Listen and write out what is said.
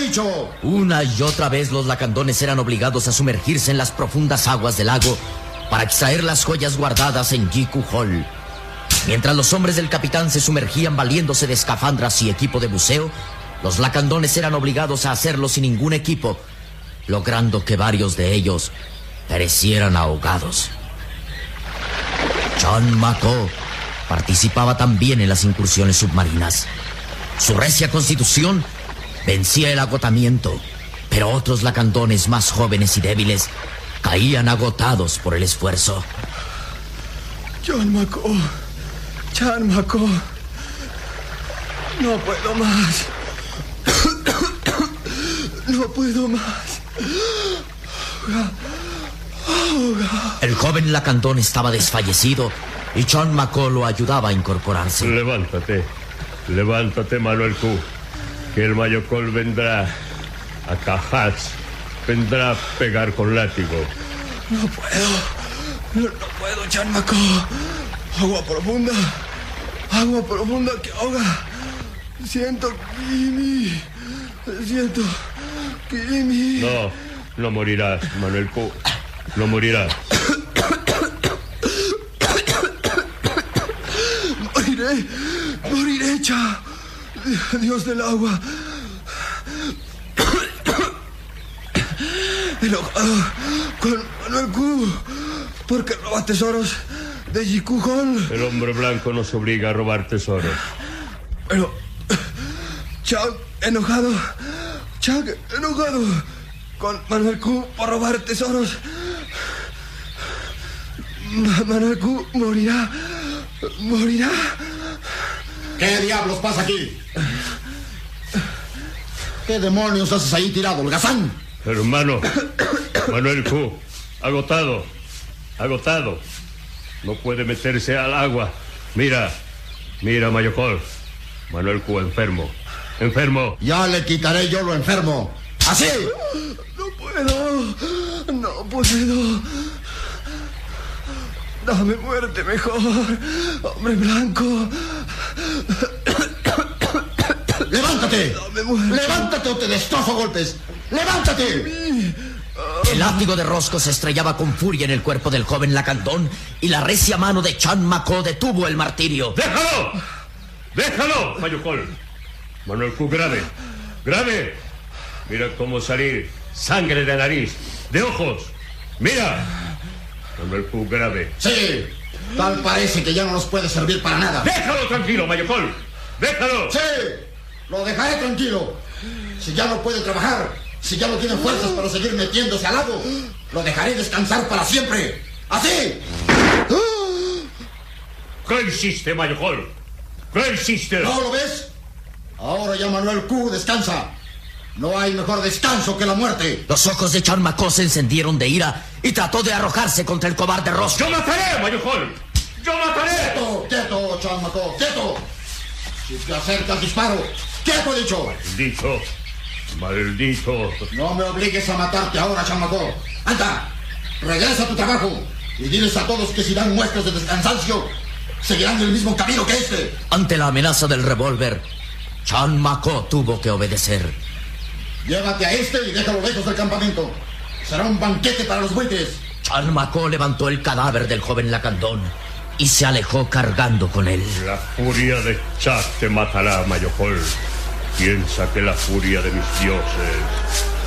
dicho? Una y otra vez los lacandones eran obligados a sumergirse en las profundas aguas del lago para extraer las joyas guardadas en Jiku Hall. Mientras los hombres del capitán se sumergían valiéndose de escafandras y equipo de buceo, los lacandones eran obligados a hacerlo sin ningún equipo, logrando que varios de ellos perecieran ahogados. Chan Mako participaba también en las incursiones submarinas. Su recia constitución vencía el agotamiento, pero otros lacandones más jóvenes y débiles caían agotados por el esfuerzo. Chan Mako, no puedo más. No puedo más. El joven lacandón estaba desfallecido y Chan Mako lo ayudaba a incorporarse. Levántate, Manuel Q, que el Mayocol vendrá a Cajats, vendrá a pegar con látigo. No puedo, Chan Mako. Agua profunda que ahoga. Siento Kimi. No morirás, Manuel Q. No morirás. Moriré, Cha. Dios del agua. Enojado con Manuel Q, porque roba tesoros de Jiku Hall. El hombre blanco nos obliga a robar tesoros. Pero Chuck enojado con Manuel Q por robar tesoros. Manuel Q morirá. ¿Qué diablos pasa aquí? ¿Qué demonios haces ahí tirado, holgazán? Hermano, Manuel Q, agotado. No puede meterse al agua. Mira, Mayocol. Manuel Q, enfermo. Ya le quitaré yo lo enfermo. ¡Así! No puedo. Dame muerte mejor, hombre blanco. ¡Levántate! ¡Levántate o te destrozo a golpes! ¡Levántate! El látigo de rosco se estrellaba con furia en el cuerpo del joven lacandón y la recia mano de Chan Mako detuvo el martirio. ¡Déjalo, Mayocol! Manuel Q, grave. Mira cómo salir sangre de nariz, de ojos. Mira. Manuel Q, grave. Sí, tal parece que ya no nos puede servir para nada. ¡Déjalo tranquilo, Mayocol! ¡Déjalo! Sí, lo dejaré tranquilo. Si ya no puede trabajar, si ya no tiene fuerzas para seguir metiéndose al lago, lo dejaré descansar para siempre. ¡Así! ¿Qué hiciste, Mayocol? ¿Qué hiciste? ¿No lo ves? Ahora ya Manuel Q descansa. No hay mejor descanso que la muerte. Los ojos de Chan Mako se encendieron de ira y trató de arrojarse contra el cobarde rosco. ¡Yo mataré, Mayocol! ¡Yo mataré! ¡Quieto, Chan Mako! ¡Quieto! Si te acercas, disparo. ¡Quieto, he dicho! ¡Maldito! No me obligues a matarte ahora, Chan Mako. ¡Anda! Regresa a tu trabajo y diles a todos que si dan muestras de descansancio, seguirán el mismo camino que este. Ante la amenaza del revólver, Chan Mako tuvo que obedecer. Llévate a este y déjalo lejos del campamento. Será un banquete para los buitres. Chan Mako levantó el cadáver del joven lacandón y se alejó cargando con él. La furia de Chak te matará, Mayocol. Piensa que la furia de mis dioses